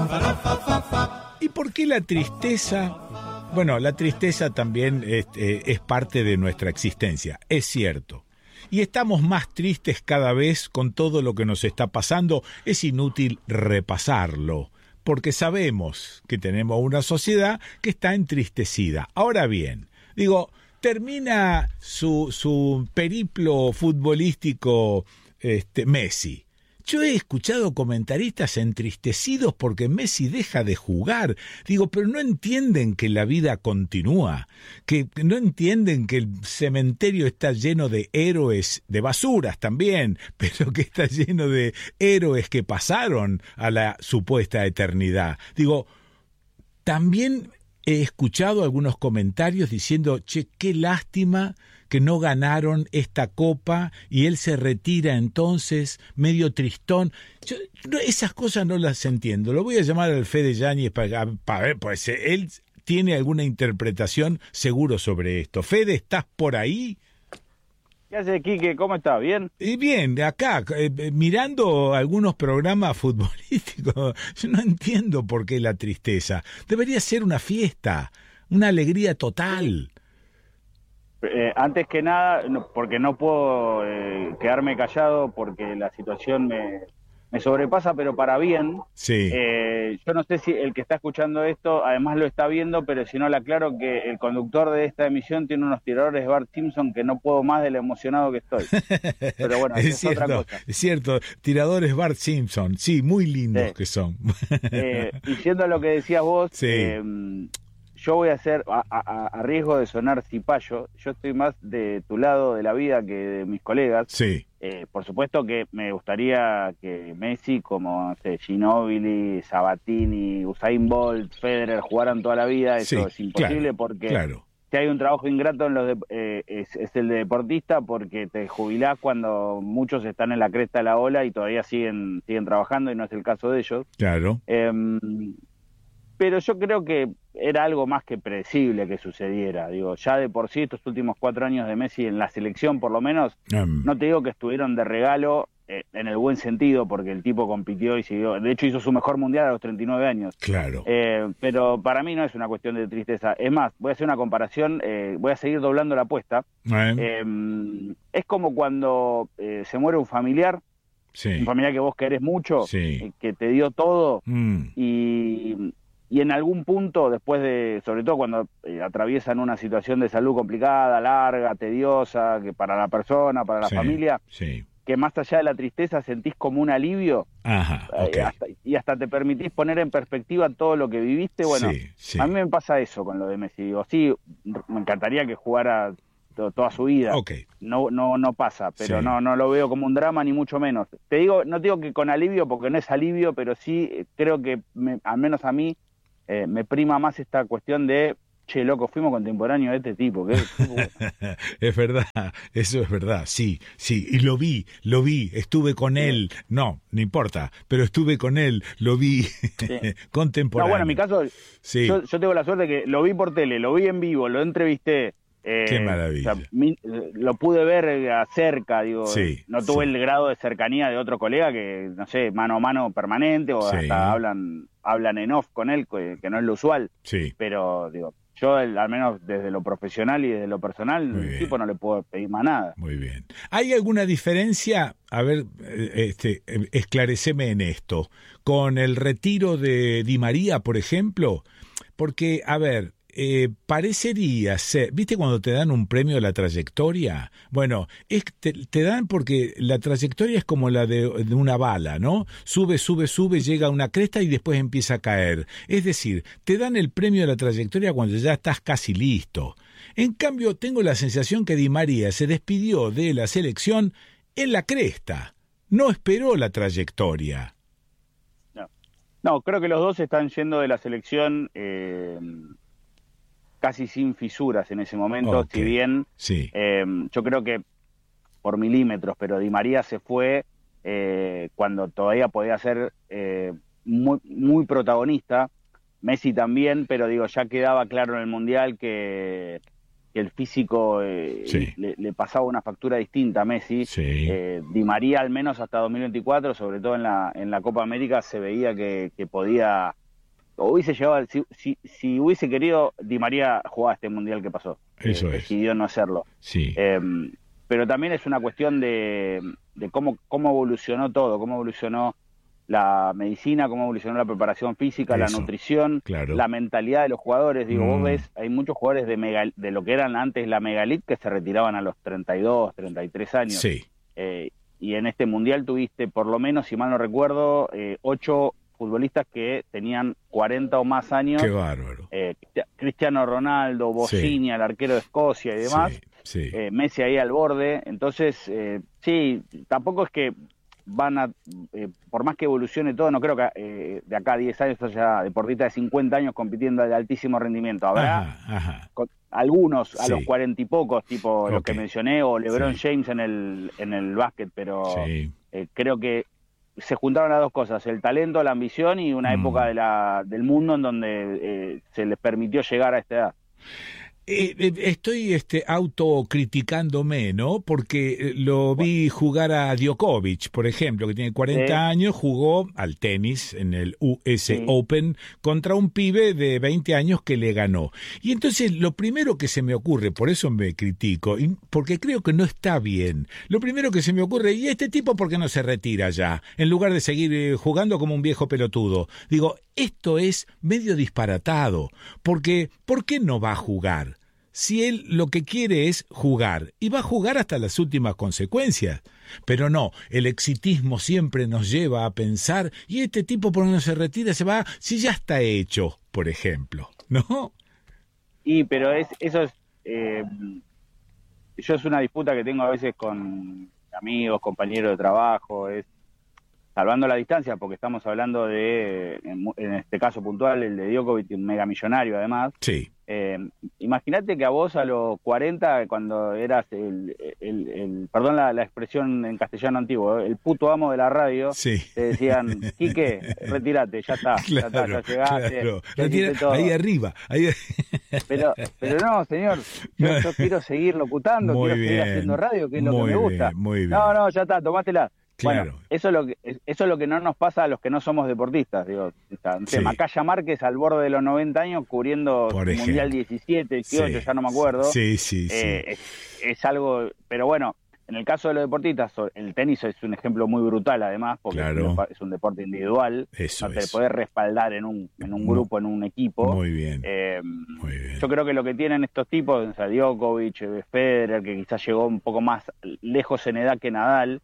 ¿Y por qué la tristeza? Bueno, la tristeza también es parte de nuestra existencia, es cierto. Y estamos más tristes cada vez con todo lo que nos está pasando. Es inútil repasarlo, porque sabemos que tenemos una sociedad que está entristecida. Ahora bien, termina su periplo futbolístico Messi. Yo he escuchado comentaristas entristecidos porque Messi deja de jugar. Pero no entienden que la vida continúa, que no entienden que el cementerio está lleno de héroes, de basuras también, pero que está lleno de héroes que pasaron a la supuesta eternidad. También he escuchado algunos comentarios diciendo, qué lástima que no ganaron esta copa y él se retira entonces, medio tristón. Esas cosas no las entiendo. Lo voy a llamar al Fede Yáñez para ver, pues él tiene alguna interpretación seguro sobre esto. Fede, ¿estás por ahí? ¿Qué haces, Quique? ¿Cómo estás? ¿Bien? Bien, acá, mirando algunos programas futbolísticos, yo no entiendo por qué la tristeza. Debería ser una fiesta, una alegría total. Antes que nada, porque no puedo quedarme callado porque la situación me sobrepasa, pero para bien. Sí. Yo no sé si el que está escuchando esto además lo está viendo, pero si no le aclaro que el conductor de esta emisión tiene unos tiradores Bart Simpson que no puedo más de lo emocionado que estoy. Pero bueno, es cierto, otra cosa. Es cierto, tiradores Bart Simpson, sí, muy lindos que son. Y siendo a lo que decías vos, sí. Yo voy a hacer, a riesgo de sonar cipayo, yo estoy más de tu lado de la vida que de mis colegas. Sí. Por supuesto que me gustaría que Messi, como Ginóbili, Sabatini, Usain Bolt, Federer jugaran toda la vida. Eso es imposible, porque si hay un trabajo ingrato en es el de deportista, porque te jubilás cuando muchos están en la cresta de la ola y todavía siguen trabajando, y no es el caso de ellos. Claro. Pero yo creo que era algo más que predecible que sucediera. Ya de por sí estos últimos 4 años de Messi en la selección, por lo menos, no te digo que estuvieron de regalo en el buen sentido, porque el tipo compitió y siguió. De hecho, hizo su mejor mundial a los 39 años. Claro. Pero para mí no es una cuestión de tristeza. Es más, voy a hacer una comparación, voy a seguir doblando la apuesta. Es como cuando se muere un familiar, un familiar que vos querés mucho, que te dio todo, y en algún punto, después de, sobre todo cuando atraviesan una situación de salud complicada, larga, tediosa, que para la persona, para la familia, que más allá de la tristeza sentís como un alivio. Ajá, hasta te permitís poner en perspectiva todo lo que viviste. Bueno, a mí me pasa eso con lo de Messi. Sí, me encantaría que jugara toda su vida. No pasa, pero no lo veo como un drama, ni mucho menos. No te digo que con alivio, porque no es alivio, pero sí creo que al menos a mí me prima más esta cuestión de, loco, fuimos contemporáneos de este tipo. Es verdad, eso es verdad, sí, y lo vi, estuve con él, no importa, pero estuve con él, lo vi contemporáneo. No, bueno, en mi caso, yo tengo la suerte que lo vi por tele, lo vi en vivo, lo entrevisté. Qué maravilla. Lo pude ver cerca, no tuve el grado de cercanía de otro colega que, no sé, mano a mano permanente, o hasta hablan en off con él, que no es lo usual. Pero, yo al menos desde lo profesional y desde lo personal, el tipo no le puedo pedir más nada. Muy bien. ¿Hay alguna diferencia, a ver, esclareceme en esto, con el retiro de Di María, por ejemplo? Porque, a ver, parecería ser, ¿viste cuando te dan un premio a la trayectoria? Bueno, te dan porque la trayectoria es como la de una bala, ¿no? Sube, llega a una cresta y después empieza a caer. Es decir, te dan el premio a la trayectoria cuando ya estás casi listo. En cambio, tengo la sensación que Di María se despidió de la selección en la cresta. No esperó la trayectoria. No, creo que los dos están yendo de la selección casi sin fisuras en ese momento, si bien yo creo que por milímetros, pero Di María se fue cuando todavía podía ser muy, muy protagonista, Messi también, pero ya quedaba claro en el Mundial que el físico le pasaba una factura distinta a Messi. Di María, al menos hasta 2024, sobre todo en la Copa América, se veía que podía, o hubiese llegado, si hubiese querido, Di María jugaba este Mundial que pasó. Decidió no hacerlo. Pero también es una cuestión de cómo evolucionó todo, cómo evolucionó la medicina, cómo evolucionó la preparación física, la nutrición, la mentalidad de los jugadores. Digo, vos ves, hay muchos jugadores de lo que eran antes la megalith que se retiraban a los 32, 33 años. Y en este Mundial tuviste, por lo menos, si mal no recuerdo, 8 futbolistas que tenían 40 o más años. ¡Qué bárbaro! Cristiano Ronaldo, Bossini, el arquero de Escocia y demás. Messi ahí al borde. Entonces, tampoco es que van a, por más que evolucione todo, no creo que de acá a 10 años haya deportistas de 50 años compitiendo de altísimo rendimiento. Habrá algunos a los 40 y pocos, tipo los que mencioné, o LeBron James en el básquet, pero creo que se juntaron las dos cosas, el talento, la ambición y una época del mundo en donde se les permitió llegar a esta edad. Estoy autocriticándome, ¿no? Porque lo vi jugar a Djokovic, por ejemplo, que tiene 40 años, jugó al tenis en el US Open contra un pibe de 20 años que le ganó. Y entonces lo primero que se me ocurre, por eso me critico, porque creo que no está bien, lo primero que se me ocurre, ¿y este tipo por qué no se retira ya? En lugar de seguir jugando como un viejo pelotudo. Digo, esto es medio disparatado, porque ¿por qué no va a jugar? Si él lo que quiere es jugar, y va a jugar hasta las últimas consecuencias. Pero no, el exitismo siempre nos lleva a pensar, ¿y este tipo por qué no se retira, se va? Si ya está hecho, por ejemplo, ¿no? Pero eso es... yo es una disputa que tengo a veces con amigos, compañeros de trabajo, es salvando la distancia, porque estamos hablando de, en este caso puntual, el de Djokovic, un megamillonario además. Imagínate que a vos a los 40, cuando eras perdón la expresión en castellano antiguo, el puto amo de la radio, te decían, Quique, retírate, ya está, ya llegaste, ya ahí arriba. Pero no, señor, yo quiero seguir locutando, seguir haciendo radio, que es lo que me gusta. No, ya está, tomátela. Bueno, eso es lo que no nos pasa a los que no somos deportistas. Digo, Macaya Márquez al borde de los 90 años cubriendo Mundial 17, 18, ya no me acuerdo. Es algo, pero bueno, en el caso de los deportistas, el tenis es un ejemplo muy brutal además, porque es un deporte individual, no te podés respaldar en un grupo, en un equipo. Muy bien. Yo creo que lo que tienen estos tipos, o sea, Djokovic, Federer, que quizás llegó un poco más lejos en edad que Nadal,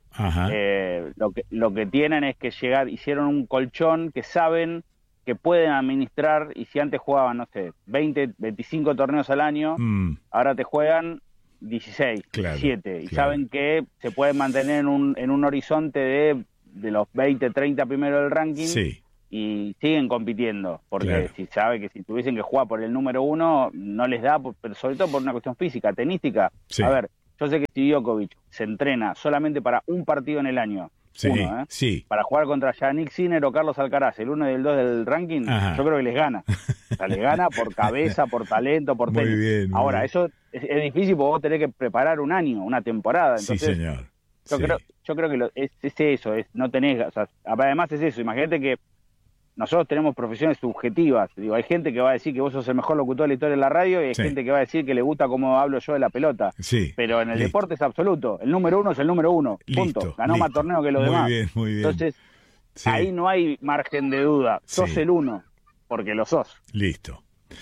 lo que tienen es que hicieron un colchón que saben que pueden administrar, y si antes jugaban, no sé, 20, 25 torneos al año, ahora te juegan 16, 17, y saben que se pueden mantener en un horizonte de los 20, 30 primero del ranking, y siguen compitiendo, porque si sabe que si tuviesen que jugar por el número 1, no les da, pero sobre todo por una cuestión física, tenística. A ver, yo sé que si Djokovic se entrena solamente para un partido en el año, para jugar contra Yannick Sinner o Carlos Alcaraz, el 1 y el 2 del ranking, yo creo que les gana. O sea, les gana por cabeza, por talento, por tenis. Ahora, eso es difícil porque vos tenés que preparar un año, una temporada. Entonces, señor. Yo creo que es eso, no tenés, o sea, además es eso, imagínate que nosotros tenemos profesiones subjetivas. Digo, hay gente que va a decir que vos sos el mejor locutor de la historia de la radio, y hay gente que va a decir que le gusta cómo hablo yo de la pelota. Pero en el deporte es absoluto. El número 1 es el número 1. Punto. Ganó más torneos que los demás. Muy bien. Entonces, ahí no hay margen de duda. Sos el 1, porque lo sos. Listo.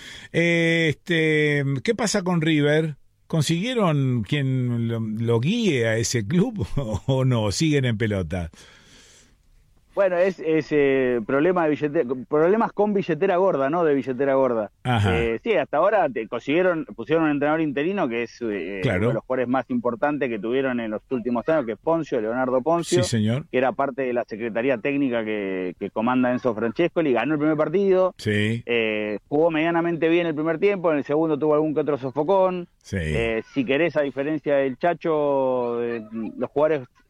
¿Qué pasa con River? ¿Consiguieron quien lo guíe a ese club o no? ¿Siguen en pelota? Bueno, es problema de billetera, problemas con billetera gorda, ¿no? De billetera gorda. Sí, hasta ahora pusieron un entrenador interino que es uno de los jugadores más importantes que tuvieron en los últimos años, que es Poncio, Leonardo Poncio, que era parte de la secretaría técnica que comanda Enzo Francescoli. Ganó el primer partido, jugó medianamente bien el primer tiempo, en el segundo tuvo algún que otro sofocón. Si querés, a diferencia del Chacho, los jugadores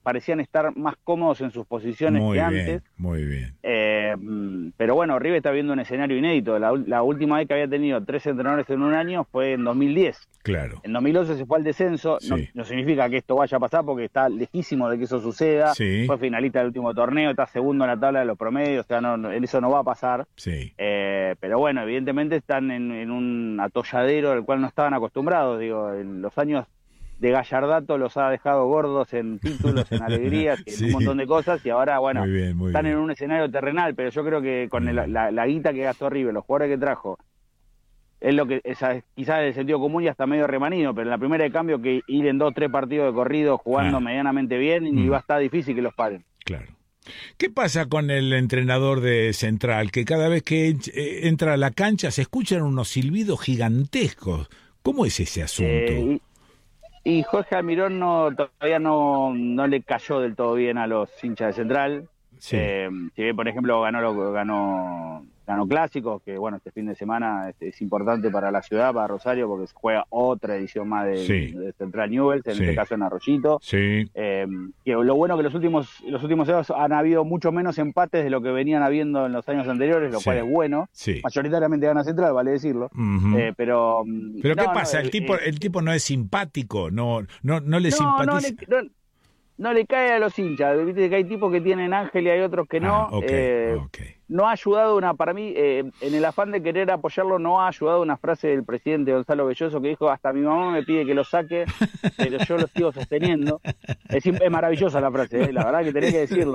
parecían estar más cómodos en sus posiciones que antes. Muy bien. Pero bueno, River está viendo un escenario inédito. La última vez que había tenido 3 entrenadores en un año fue en 2010. Claro. En 2011 se fue al descenso. Sí. No significa que esto vaya a pasar porque está lejísimo de que eso suceda. Sí. Fue finalista del último torneo, está segundo en la tabla de los promedios. O sea, eso no va a pasar. Sí. Pero bueno, evidentemente están en un atolladero al cual no estaban acostumbrados. Digo, en los años de Gallardato los ha dejado gordos en títulos, en alegrías, en un montón de cosas, y ahora, bueno, están en un escenario terrenal, pero yo creo que con la guita que gastó River, los jugadores que trajo, es lo que quizás el sentido común ya está medio remanido, pero en la primera de cambio que ir en 2-3 partidos de corrido jugando medianamente bien, y va a estar difícil que los paren. Claro. ¿Qué pasa con el entrenador de Central? Que cada vez que entra a la cancha se escuchan unos silbidos gigantescos. ¿Cómo es ese asunto? Y Jorge Almirón todavía no le cayó del todo bien a los hinchas de Central. Sí. Si bien, por ejemplo, ganó clásicos, que bueno, este fin de semana es importante para la ciudad, para Rosario, porque se juega otra edición más de Central Newell's, en este caso en Arroyito. Sí. Que lo bueno que los últimos años han habido mucho menos empates de lo que venían habiendo en los años anteriores, lo cual es bueno. Sí. Mayoritariamente gana Central, vale decirlo. Uh-huh. Pero ¿qué pasa? El tipo no es simpático, no le simpatiza. No le cae a los hinchas, viste que hay tipos que tienen ángel y hay otros que no. Okay. No ha ayudado para mí, en el afán de querer apoyarlo, no ha ayudado una frase del presidente Gonzalo Belloso que dijo: hasta mi mamá me pide que lo saque, pero yo lo sigo sosteniendo. Es maravillosa la frase, la verdad que tenés que decirlo.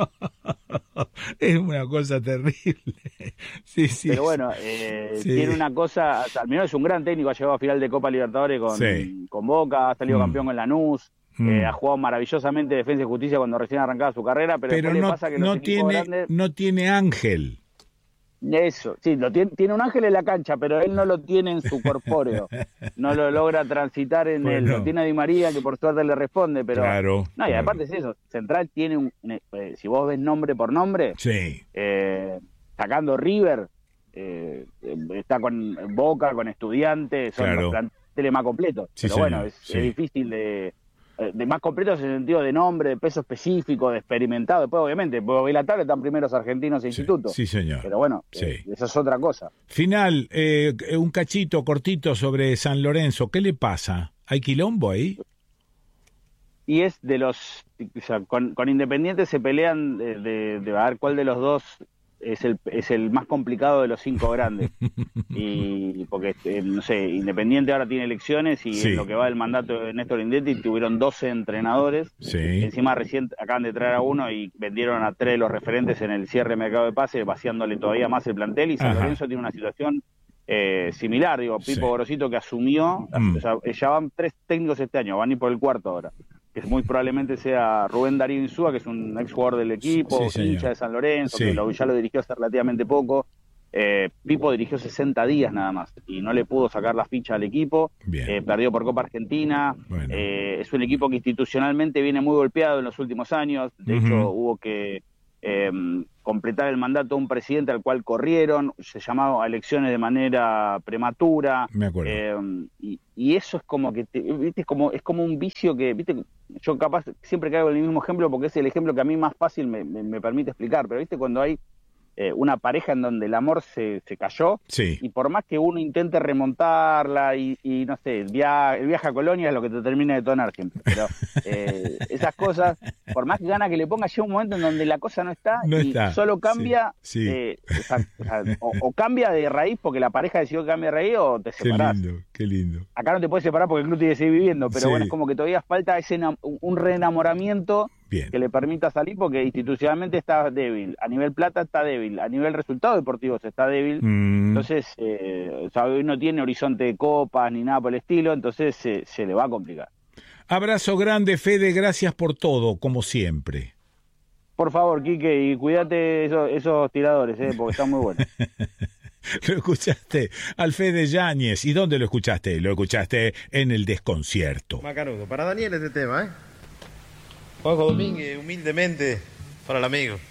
Es una cosa terrible. Sí. Pero bueno, tiene una cosa, al menos es un gran técnico, ha llegado a final de Copa Libertadores con Boca, ha salido campeón con Lanús. Ha jugado maravillosamente Defensa y Justicia cuando recién arrancaba su carrera, pero no, le pasa que no tiene ángel. Eso, sí, tiene un ángel en la cancha, pero él no lo tiene en su corpóreo. No lo logra transitar en él. Lo tiene a Di María, que por suerte le responde, pero... Claro. No, y aparte es eso, Central tiene si vos ves nombre por nombre, sacando River, está con Boca, con Estudiantes, son los planteles más completos. Sí, pero bueno, es difícil de más completos en el sentido de nombre, de peso específico, de experimentado. Después, obviamente, porque en la tabla están primeros argentinos e institutos. Sí, señor. Pero bueno, eso es otra cosa. Final, un cachito cortito sobre San Lorenzo. ¿Qué le pasa? ¿Hay quilombo ahí? Y es de los... O sea, con Independiente se pelean de a ver cuál de los dos es el más complicado de los 5 grandes. Y porque, no sé, Independiente ahora tiene elecciones y en lo que va del mandato de Néstor Indetti tuvieron 12 entrenadores. Encima recién acaban de traer a uno y vendieron a 3 de los referentes en el cierre de mercado de pase, vaciándole todavía más el plantel. Y San Lorenzo tiene una situación similar. Digo, Pipo Gorosito, que asumió, o sea, ya van 3 técnicos este año, van a ir por el 4º ahora. Que muy probablemente sea Rubén Darío Insúa, que es un ex jugador del equipo, hincha de San Lorenzo, que ya lo dirigió hace relativamente poco. Pipo dirigió 60 días nada más y no le pudo sacar la ficha al equipo. Perdió por Copa Argentina. Es un equipo que institucionalmente viene muy golpeado en los últimos años. De hecho, hubo que completar el mandato de un presidente al cual corrieron, se llamaba a elecciones de manera prematura. Me acuerdo. Y eso es como que ¿viste? Es como un vicio que, viste, yo capaz siempre caigo en el mismo ejemplo porque es el ejemplo que a mí más fácil me permite explicar, pero viste cuando hay una pareja en donde el amor se cayó, y por más que uno intente remontarla y no sé, el viaje a Colonia es lo que te termina de detonar siempre, pero esas cosas, por más gana que le ponga, llega un momento en donde la cosa no está, solo cambia, o cambia de raíz porque la pareja decidió que cambie de raíz, o te separás. Qué lindo. Acá no te puedes separar porque el club tiene que seguir viviendo, pero bueno, es como que todavía falta un reenamoramiento que le permita salir, porque institucionalmente está débil, a nivel plata está débil, a nivel resultados deportivos está débil, entonces hoy no tiene horizonte de copas ni nada por el estilo, entonces se le va a complicar. Abrazo grande, Fede, gracias por todo, como siempre. Por favor, Quique, y cuídate esos tiradores, porque están muy buenos. Lo escuchaste al Fede Yáñez. ¿Y dónde lo escuchaste? Lo escuchaste en El Desconcierto. Macanudo. Para Daniel este tema, Juanjo Domínguez, humildemente, para el amigo.